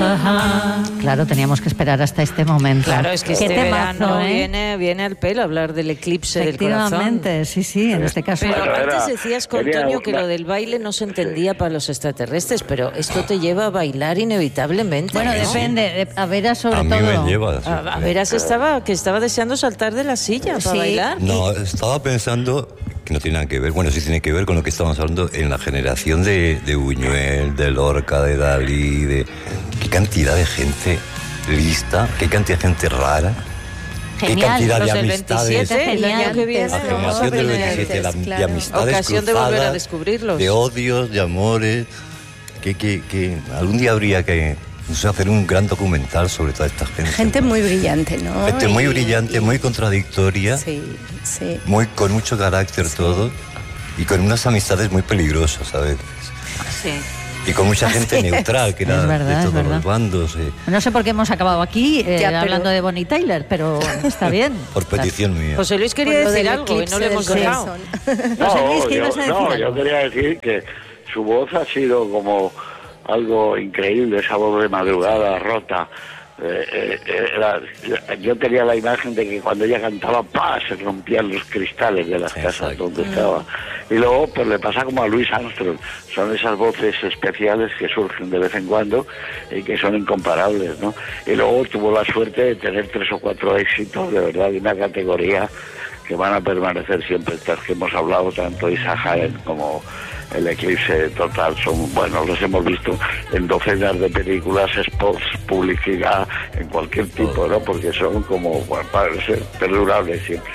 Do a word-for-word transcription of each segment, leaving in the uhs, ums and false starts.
Claro, teníamos que esperar hasta este momento. Claro, es que este temazo, verano ¿eh? viene, viene al pelo hablar del eclipse del corazón. Efectivamente, sí, sí, en este caso. Pero Bueno, antes era- decías con quería Toño que una- lo del baile no se entendía para los extraterrestres, pero esto te lleva a bailar inevitablemente. Bueno, ¿no? depende, de- a Vera sobre A mí todo. me lleva. sí. A, a veras estaba que estaba deseando saltar de la silla para Sí. bailar. No, estaba pensando que no tiene nada que ver, bueno, sí tiene que ver con lo que estábamos hablando en la generación de, de Buñuel, de Lorca, de Dalí, de qué cantidad de gente lista, qué cantidad de gente rara, qué Genial, cantidad Los de del amistades. veintisiete, el año que viene, La vamos a generación del tener veintisiete, la- de claro. amistades ocasión de volver a cruzadas, descubrirlos. de odios, de amores, que, que, que algún día habría que no sé, hacer un gran documental sobre toda esta gente. Gente muy brillante, ¿no? Gente muy Y- brillante, y- muy contradictoria, Sí, sí. muy con mucho carácter todo, y con unas amistades muy peligrosas a veces. Sí. Y con mucha gente neutral, que era Es verdad, de es todos verdad. los bandos, eh, No sé por qué hemos acabado aquí eh, Ya, pero- hablando de Bonnie Tyler, pero bueno, está bien. por petición mía. José Luis quería Por lo decir del algo y eclipse no le del hemos dejado. corazón. José Luis, ¿qué yo, ibas a decir no, algo? yo quería decir que su voz ha sido como algo increíble, esa voz de madrugada rota. Eh, eh, era- yo tenía la imagen de que cuando ella cantaba, ¡pah!, se rompían los cristales de las casas Exacto. donde estaba. Y luego pues le pasa como a Louis Armstrong, son esas voces especiales que surgen de vez en cuando y que son incomparables, ¿no? Y luego tuvo la suerte de tener tres o cuatro éxitos de verdad de una categoría que van a permanecer siempre, estas que hemos hablado, tanto Isa Jaén como El Eclipse Total, son, bueno, los hemos visto en docenas de películas, spots, publicidad, en cualquier tipo, ¿no? Porque son como, bueno, para ser perdurables siempre.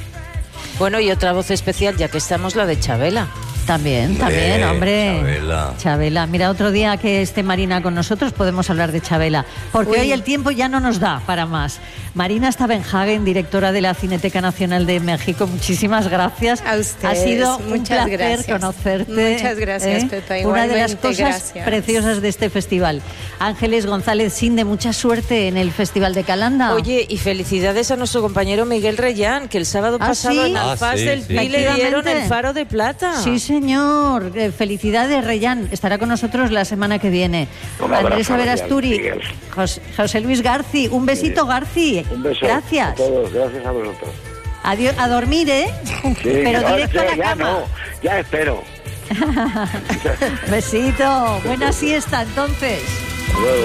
Bueno, y otra voz especial, ya que estamos, la de Chabela. También, Hombre, también, hombre. Chabela. Chabela. Mira, otro día que esté Marina con nosotros podemos hablar de Chabela, porque Uy. hoy el tiempo ya no nos da para más. Marina Stavenhagen, directora de la Cineteca Nacional de México, muchísimas gracias. A ustedes, Ha sido un muchas placer gracias. conocerte. Muchas gracias, ¿eh? Pepa, Una de las igualmente, cosas gracias. preciosas de este festival. Ángeles González Sinde, mucha suerte en el Festival de Calanda. Oye, y felicidades a nuestro compañero Miguel Reyán, que el sábado ¿Ah, pasado sí? en Ah, Alfaz sí, del sí. Pi le dieron Efectivamente. el Faro de Plata. Sí, señor. Eh, felicidades, Reyán. Estará con nosotros la semana que viene. Un abrazo, Andrés Averasturi, Miguel. Jos- José Luis Garci. Un besito, Garci. Un beso Gracias. a todos, gracias a vosotros. Adiós, a dormir, ¿eh? Sí, Pero no, directo a la ya cama. no, ya espero. Besito. Buena siesta, entonces. Hasta luego.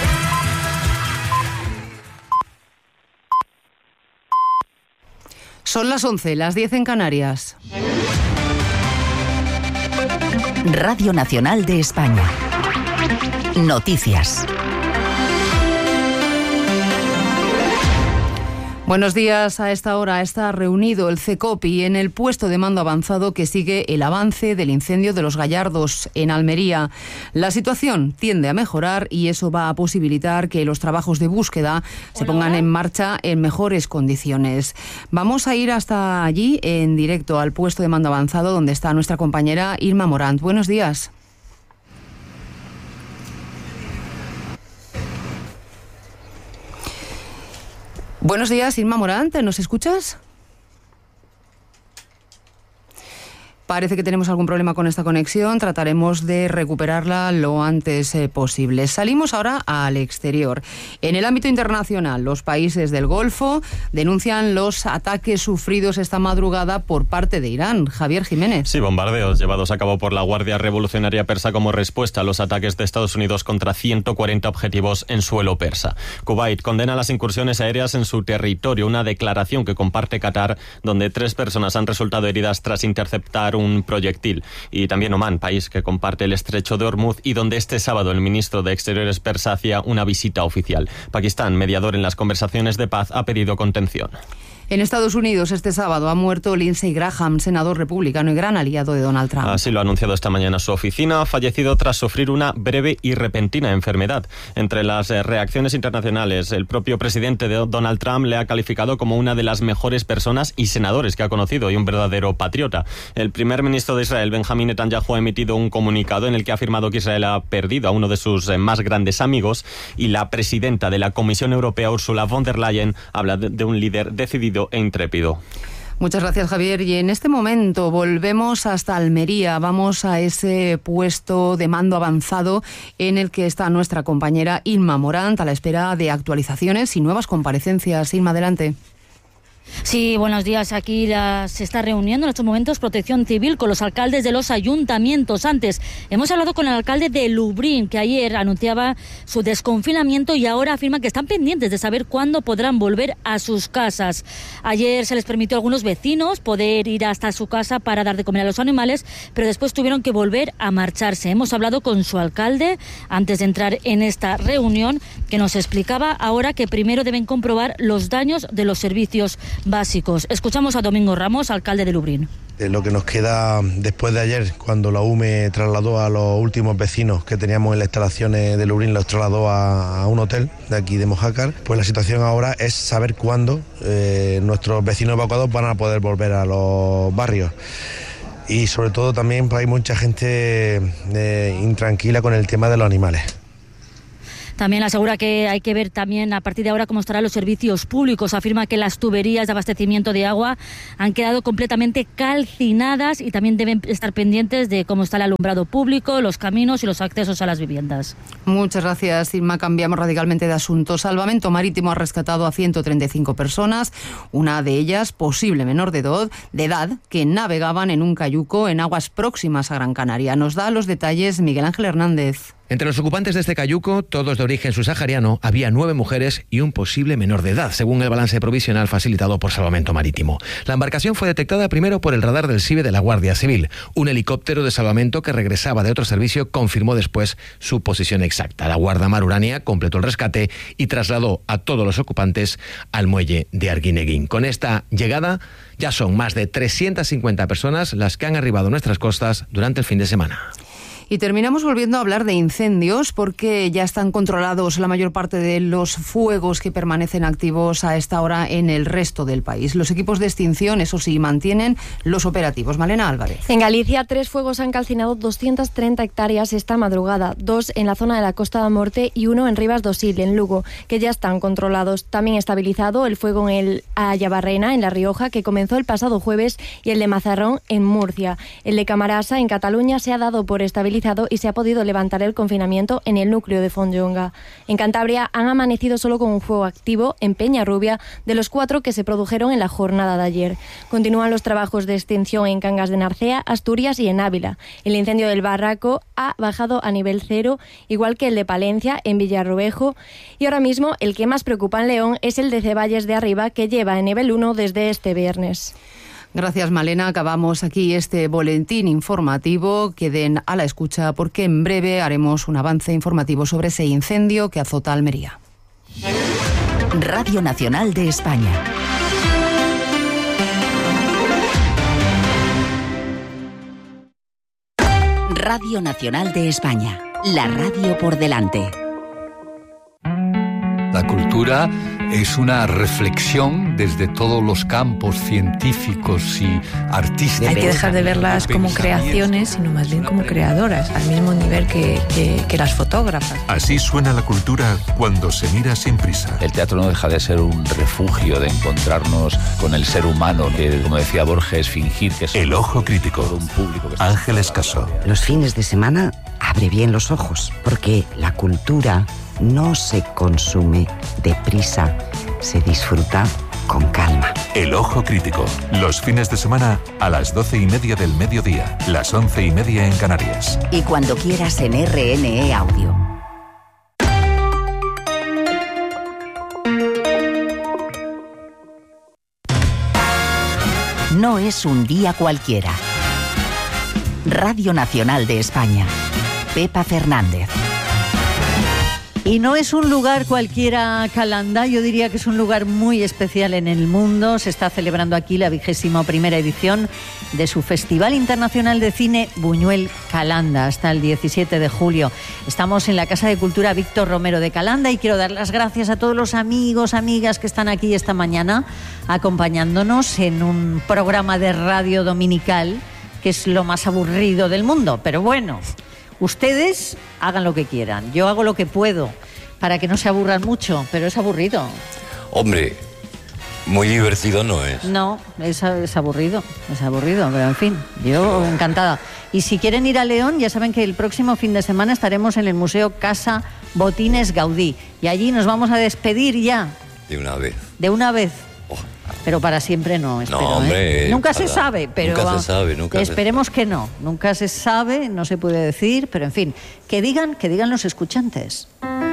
Son las once, las diez en Canarias. Radio Nacional de España. Noticias. Buenos días. A esta hora está reunido el CECOPI en el puesto de mando avanzado que sigue el avance del incendio de los Gallardos en Almería. La situación tiende a mejorar y eso va a posibilitar que los trabajos de búsqueda se pongan en marcha en mejores condiciones. Vamos a ir hasta allí en directo al puesto de mando avanzado donde está nuestra compañera Irma Morant. Buenos días. Buenos días, Irma Morant, ¿nos escuchas? Parece que tenemos algún problema con esta conexión, trataremos de recuperarla lo antes eh, posible. Salimos ahora al exterior. En el ámbito internacional, los países del Golfo denuncian los ataques sufridos esta madrugada por parte de Irán. Javier Jiménez. Sí, bombardeos llevados a cabo por la Guardia Revolucionaria Persa como respuesta a los ataques de Estados Unidos contra ciento cuarenta objetivos en suelo persa. Kuwait condena las incursiones aéreas en su territorio, una declaración que comparte Qatar, donde tres personas han resultado heridas tras interceptar un proyectil. Y también Omán, país que comparte el estrecho de Hormuz y donde este sábado el ministro de Exteriores persa hacía una visita oficial. Pakistán, mediador en las conversaciones de paz, ha pedido contención. En Estados Unidos, este sábado ha muerto Lindsey Graham, senador republicano y gran aliado de Donald Trump. Así lo ha anunciado esta mañana su oficina. Ha fallecido tras sufrir una breve y repentina enfermedad. Entre las eh, reacciones internacionales, el propio presidente de Donald Trump le ha calificado como una de las mejores personas y senadores que ha conocido y un verdadero patriota. El primer ministro de Israel, Benjamín Netanyahu, ha emitido un comunicado en el que ha afirmado que Israel ha perdido a uno de sus eh, más grandes amigos, y la presidenta de la Comisión Europea, Ursula von der Leyen, habla de, de un líder decidido e intrépido. Muchas gracias, Javier. Y en este momento volvemos hasta Almería. Vamos a ese puesto de mando avanzado en el que está nuestra compañera Inma Morant a la espera de actualizaciones y nuevas comparecencias. Inma, adelante. Sí, buenos días. Aquí la, se está reuniendo en estos momentos Protección Civil con los alcaldes de los ayuntamientos. Antes hemos hablado con el alcalde de Lublin, que ayer anunciaba su desconfinamiento y ahora afirma que están pendientes de saber cuándo podrán volver a sus casas. Ayer se les permitió a algunos vecinos poder ir hasta su casa para dar de comer a los animales, pero después tuvieron que volver a marcharse. Hemos hablado con su alcalde antes de entrar en esta reunión, que nos explicaba ahora que primero deben comprobar los daños de los servicios básicos. Escuchamos a Domingo Ramos, alcalde de Lublin. Lo que nos queda después de ayer, cuando la U M E trasladó a los últimos vecinos que teníamos en las instalaciones de Lublin, los trasladó a, a un hotel de aquí de Mojácar, pues la situación ahora es saber cuándo eh, nuestros vecinos evacuados van a poder volver a los barrios. Y sobre todo también pues, hay mucha gente eh, intranquila con el tema de los animales. También asegura que hay que ver también a partir de ahora cómo estarán los servicios públicos. Afirma que las tuberías de abastecimiento de agua han quedado completamente calcinadas y también deben estar pendientes de cómo está el alumbrado público, los caminos y los accesos a las viviendas. Muchas gracias, Irma. Cambiamos radicalmente de asunto. Salvamento Marítimo ha rescatado a ciento treinta y cinco personas, una de ellas posible menor de edad, de edad, que navegaban en un cayuco en aguas próximas a Gran Canaria. Nos da los detalles Miguel Ángel Hernández. Entre los ocupantes de este cayuco, todos de origen subsahariano, había nueve mujeres y un posible menor de edad, según el balance provisional facilitado por Salvamento Marítimo. La embarcación fue detectada primero por el radar del SIBE de la Guardia Civil. Un helicóptero de salvamento que regresaba de otro servicio confirmó después su posición exacta. La Guardia Mar Urania completó el rescate y trasladó a todos los ocupantes al muelle de Arguineguín. Con esta llegada, ya son más de trescientas cincuenta personas las que han arribado a nuestras costas durante el fin de semana. Y terminamos volviendo a hablar de incendios porque ya están controlados la mayor parte de los fuegos que permanecen activos a esta hora en el resto del país. Los equipos de extinción, eso sí, mantienen los operativos. Malena Álvarez. En Galicia, tres fuegos han calcinado doscientas treinta hectáreas esta madrugada, dos en la zona de la Costa da Morte y uno en Rivas do Sil, en Lugo, que ya están controlados. También estabilizado el fuego en el Ayabarrena, en La Rioja, que comenzó el pasado jueves, y el de Mazarrón, en Murcia. El de Camarasa, en Cataluña, se ha dado por estabilizado y se ha podido levantar el confinamiento en el núcleo de Fonllonga. En Cantabria han amanecido solo con un fuego activo en Peñarrubia, de los cuatro que se produjeron en la jornada de ayer. Continúan los trabajos de extinción en Cangas de Narcea, Asturias y en Ávila. El incendio del Barraco ha bajado a nivel cero, igual que el de Palencia en Villarrobejo, y ahora mismo el que más preocupa en León es el de Ceballes de Arriba, que lleva en nivel uno desde este viernes. Gracias, Malena. Acabamos aquí este boletín informativo. Queden a la escucha porque en breve haremos un avance informativo sobre ese incendio que azota Almería. Radio Nacional de España. Radio Nacional de España. La radio por delante. La cultura es una reflexión desde todos los campos científicos y artísticos. Hay que dejar de verlas como creaciones, sino más bien como creadoras, al mismo nivel que, que, que las fotógrafas. Así suena la cultura cuando se mira sin prisa. El teatro no deja de ser un refugio de encontrarnos con el ser humano, que, como decía Borges, fingir que es El Ojo Crítico. Un público que Ángeles Casó. Los fines de semana abre bien los ojos, porque la cultura no se consume deprisa, se disfruta con calma. El Ojo Crítico, los fines de semana a las doce y media del mediodía, las once y media en Canarias. Y cuando quieras en R N E Audio. No es un día cualquiera. Radio Nacional de España. Pepa Fernández. Y no es un lugar cualquiera, Calanda, yo diría que es un lugar muy especial en el mundo. Se está celebrando aquí la vigésima primera edición de su Festival Internacional de Cine Buñuel Calanda, hasta el diecisiete de julio. Estamos en la Casa de Cultura Víctor Romero de Calanda y quiero dar las gracias a todos los amigos, amigas que están aquí esta mañana acompañándonos en un programa de radio dominical que es lo más aburrido del mundo, pero bueno... Ustedes hagan lo que quieran, yo hago lo que puedo para que no se aburran mucho, pero es aburrido. Hombre, Muy divertido no es. No, es, es aburrido, es aburrido, pero en fin, yo encantada. Y si quieren ir a León, ya saben que el próximo fin de semana estaremos en el Museo Casa Botines Gaudí. Y allí nos vamos a despedir ya. De una vez. De una vez. Pero para siempre no, espero. No, hombre, ¿eh? Nunca para, se sabe, pero nunca se sabe, nunca esperemos se... que no. Nunca se sabe, no se puede decir, pero en fin, que digan, que digan los escuchantes.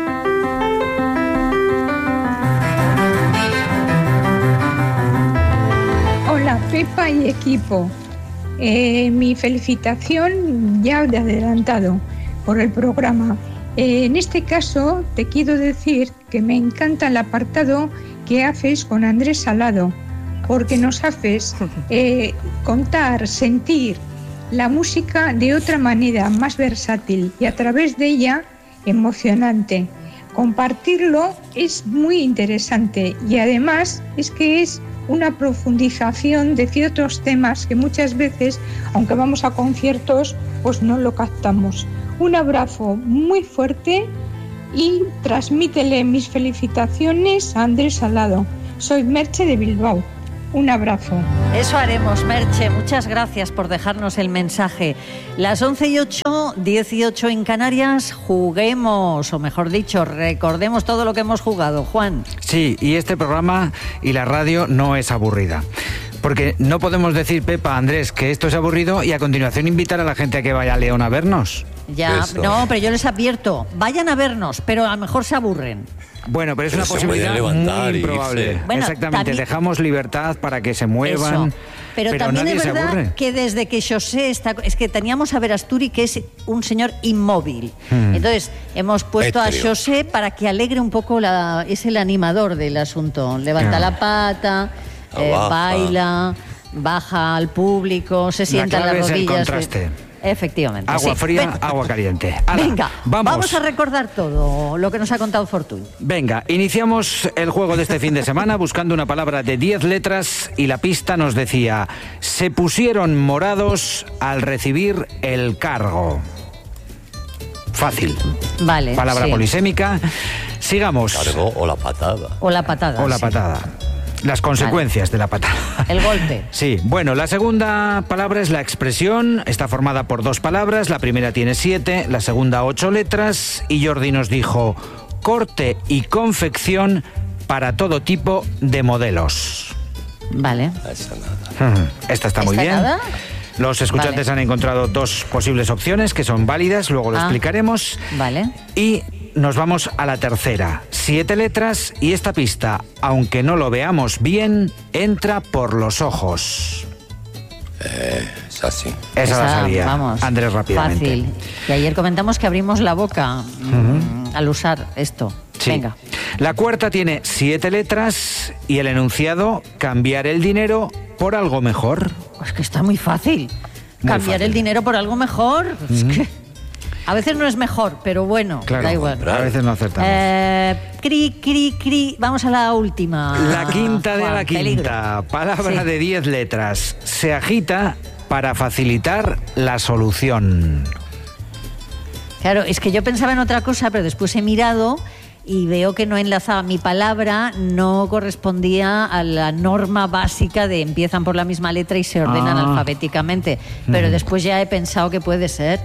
Hola, Pepa y equipo. Eh, mi felicitación ya de adelantado por el programa. Eh, en este caso te quiero decir que me encanta el apartado que haces con Andrés Salado, porque nos haces eh, contar, sentir la música de otra manera, más versátil y a través de ella emocionante. Compartirlo es muy interesante y además es que es una profundización de ciertos temas que muchas veces, aunque vamos a conciertos, pues no lo captamos. Un abrazo muy fuerte y transmítele mis felicitaciones a Andrés Salado. Soy Merche de Bilbao. Un abrazo. Eso haremos, Merche. Muchas gracias por dejarnos el mensaje. Las once y ocho, dieciocho en Canarias, juguemos, o mejor dicho, recordemos todo lo que hemos jugado. Juan. Sí, y este programa y la radio no es aburrida. Porque no podemos decir, Pepa, Andrés, que esto es aburrido y a continuación invitar a la gente a que vaya a León a vernos. Ya, Eso. no, pero yo les advierto, vayan a vernos, pero a lo mejor se aburren. Bueno, pero es Pero una se posibilidad pueden levantar muy y improbable. irse. Bueno, Exactamente, también- dejamos libertad para que se muevan, Eso. Pero, pero, también nadie es se verdad aburre. que desde que José está... Es que teníamos a Verasturi, que es un señor inmóvil. Hmm. Entonces, hemos puesto a Pétreo. José para que alegre un poco la... Es el animador del asunto. Levanta Ah. la pata, eh, Baja. baila, baja al público, se sienta en clave las es el rodillas. contraste. Efectivamente. Agua sí. fría, Ven- agua caliente. Ala, Venga, vamos. vamos a recordar todo lo que nos ha contado Fortuny. Venga, iniciamos el juego de este fin de semana buscando una palabra de diez letras y la pista nos decía: se pusieron morados al recibir el cargo. Fácil. Vale. Palabra sí. polisémica. Sigamos. Cargo o la patada. O la patada. O la sí. patada. Las consecuencias de la patada. El golpe. Sí, bueno, la segunda palabra es la expresión, está formada por dos palabras, la primera tiene siete, la segunda ocho letras, y Jordi nos dijo corte y confección para todo tipo de modelos. Vale. Esa nada. Ujú, Esta está muy ¿Esta bien. nada? Los escuchantes Vale. han encontrado dos posibles opciones que son válidas, luego lo Ah. explicaremos. Vale. Y nos vamos a la tercera. Siete letras y esta pista, aunque no lo veamos bien, entra por los ojos. Eh, es así. Esa, la sabía. Vamos, Andrés, rápidamente. Fácil. Y ayer comentamos que abrimos la boca mm, al usar esto. Sí. Venga. La cuarta tiene siete letras y el enunciado, cambiar el dinero por algo mejor. Es que está muy fácil. Muy Cambiar fácil. el dinero por algo mejor. Es Ujú. que a veces no es mejor, pero bueno, Claro, da igual. a veces no acertamos. Eh, cri, cri, cri. Vamos a la última. La quinta de Juan, la quinta. peligro. Palabra Sí. de diez letras. Se agita para facilitar la solución. Claro, es que yo pensaba en otra cosa, pero después he mirado y veo que no enlazaba. Mi palabra no correspondía a la norma básica de empiezan por la misma letra y se ordenan Ah. alfabéticamente. Pero Mm. después ya he pensado que puede ser.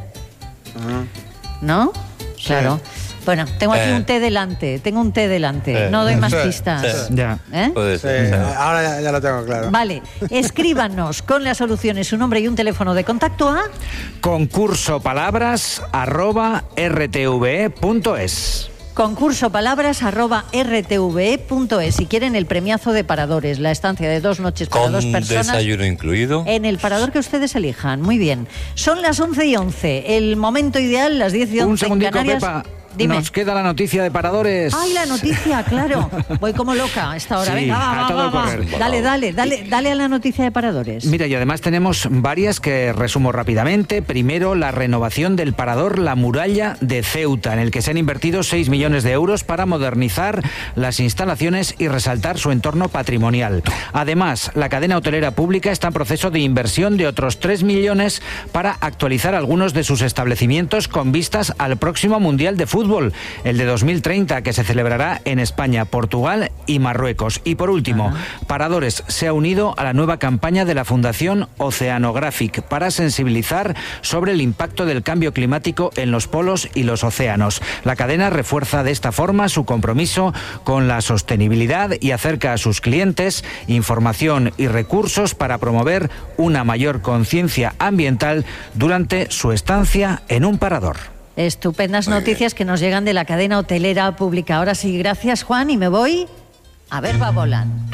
¿No? Claro. Bueno, tengo aquí Eh. un té delante. Tengo un té delante. Eh. No doy más Sí, pistas. sí. Ya. ¿Eh? Puede Sí, ser. ahora ya, ya lo tengo claro. Vale, escríbanos con las soluciones su nombre y un teléfono de contacto a... Concurso palabras arroba rtve punto es. Concurso palabras arroba rtve punto es. Si quieren el premiazo de paradores, la estancia de dos noches para Con dos personas desayuno incluido. en el parador que ustedes elijan. Muy bien. Son las once y once. El momento ideal, las diez y once Un en segundito, Canarias. Pepa. Dime. Nos queda la noticia de paradores. Ay, la noticia, claro. Voy como loca a esta hora. Sí, Venga, va, a va, todo va, va. correr. Dale, dale, dale, dale a la noticia de paradores. Mira, y además tenemos varias que resumo rápidamente. Primero, la renovación del parador La Muralla de Ceuta, en el que se han invertido seis millones de euros para modernizar las instalaciones y resaltar su entorno patrimonial. Además, la cadena hotelera pública está en proceso de inversión de otros tres millones para actualizar algunos de sus establecimientos con vistas al próximo Mundial de Fútbol. fútbol, el de dos mil treinta, que se celebrará en España, Portugal y Marruecos. Y por último, Ajá. Paradores se ha unido a la nueva campaña de la Fundación Oceanographic para sensibilizar sobre el impacto del cambio climático en los polos y los océanos. La cadena refuerza de esta forma su compromiso con la sostenibilidad y acerca a sus clientes información y recursos para promover una mayor conciencia ambiental durante su estancia en un parador. Estupendas noticias que nos llegan de la cadena hotelera pública. Ahora sí, gracias, Juan, y me voy a Verba Volant.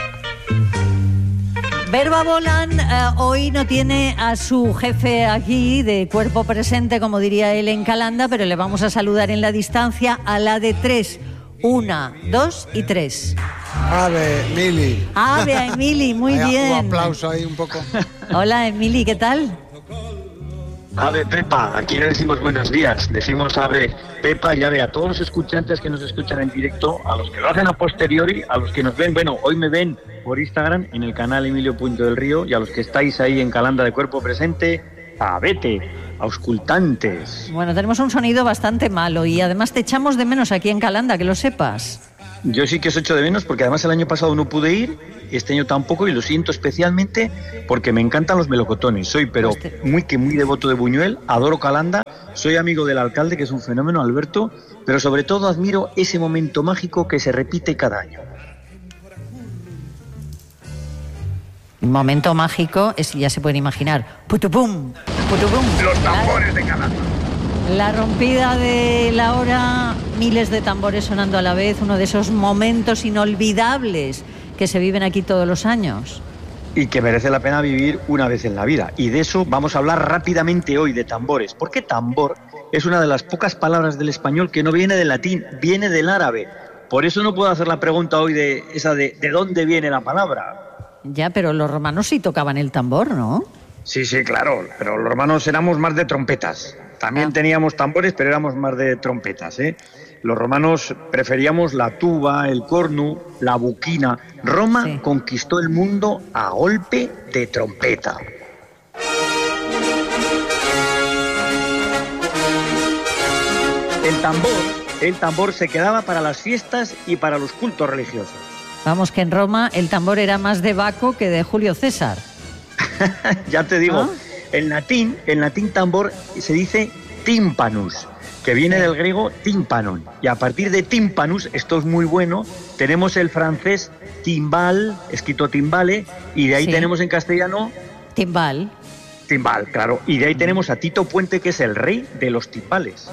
Verba Volant eh, hoy no tiene a su jefe aquí de cuerpo presente, como diría él en Calanda, pero le vamos a saludar en la distancia a la de tres. Una, dos y tres. Ave, Emili. Ave, Emili, muy Hay bien. Un aplauso ahí un poco. Hola, Emili, ¿qué tal? Ave Pepa, aquí no decimos buenos días, decimos Ave Pepa y Ave a todos los escuchantes que nos escuchan en directo, a los que lo hacen a posteriori, a los que nos ven, bueno, hoy me ven por Instagram en el canal Emilio Punto del Río y a los que estáis ahí en Calanda de cuerpo presente, Avete, auscultantes. Bueno, tenemos un sonido bastante malo y además te echamos de menos aquí en Calanda, que lo sepas. Yo sí que os echo de menos porque además el año pasado no pude ir, este año tampoco y lo siento especialmente porque me encantan los melocotones. Soy pero muy que muy devoto de Buñuel, adoro Calanda, soy amigo del alcalde que es un fenómeno, Alberto, pero sobre todo admiro ese momento mágico que se repite cada año. Momento mágico es, ya se pueden imaginar, putupum, putupum. Los tambores de Calanda. La rompida de la hora, miles de tambores sonando a la vez, uno de esos momentos inolvidables que se viven aquí todos los años. Y que merece la pena vivir una vez en la vida. Y de eso vamos a hablar rápidamente hoy, de tambores. Porque tambor es una de las pocas palabras del español que no viene del latín, viene del árabe. Por eso no puedo hacer la pregunta hoy de esa de ¿de dónde viene la palabra? Ya, pero los romanos sí tocaban el tambor, ¿no? Sí, sí, claro, pero los romanos éramos más de trompetas. También ah. teníamos tambores, pero éramos más de trompetas, ¿eh? Los romanos preferíamos la tuba, el cornu, la buquina. Roma sí. conquistó el mundo a golpe de trompeta. El tambor, el tambor se quedaba para las fiestas y para los cultos religiosos. Vamos, que en Roma el tambor era más de Baco que de Julio César. Ya te digo, ¿Ah? en latín, en latín tambor se dice tympanus, que viene del griego tímpanon. Y a partir de tympanus, esto es muy bueno, tenemos el francés timbal, escrito timbale, y de ahí sí. tenemos en castellano... Timbal. Timbal, claro. Y de ahí tenemos a Tito Puente, que es el rey de los timbales.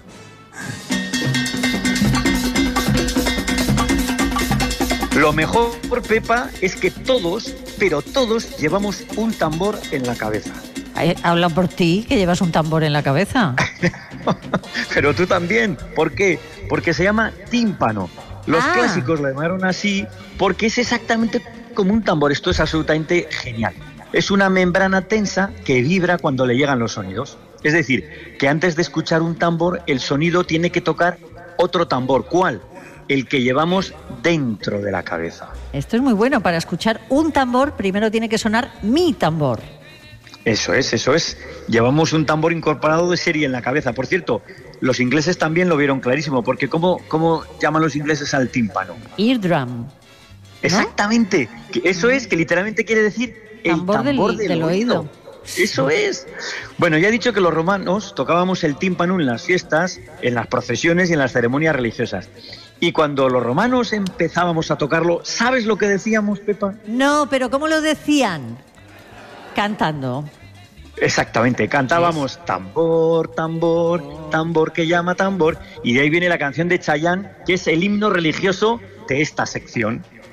Lo mejor, Pepa, es que todos, pero todos, llevamos un tambor en la cabeza. Habla por ti, que llevas un tambor en la cabeza. Pero tú también. ¿Por qué? Porque se llama tímpano. Los ah. clásicos lo llamaron así porque es exactamente como un tambor. Esto es absolutamente genial. Es una membrana tensa que vibra cuando le llegan los sonidos. Es decir, que antes de escuchar un tambor, el sonido tiene que tocar otro tambor. ¿Cuál? El que llevamos dentro de la cabeza. Esto es muy bueno. Para escuchar un tambor, primero tiene que sonar mi tambor. Eso es, eso es. Llevamos un tambor incorporado de serie en la cabeza. Por cierto, los ingleses también lo vieron clarísimo, porque ¿cómo, cómo llaman los ingleses al tímpano? Eardrum, ¿no? Exactamente. Eso es, que literalmente quiere decir el tambor, tambor del, del, del oído. oído. Eso es. Bueno, ya he dicho que los romanos tocábamos el tímpano en las fiestas, en las procesiones y en las ceremonias religiosas. Y cuando los romanos empezábamos a tocarlo, ¿sabes lo que decíamos, Pepa? No, pero ¿cómo lo decían? Cantando. Exactamente, cantábamos tambor, tambor, tambor que llama tambor, y de ahí viene la canción de Chayanne, que es el himno religioso de esta sección.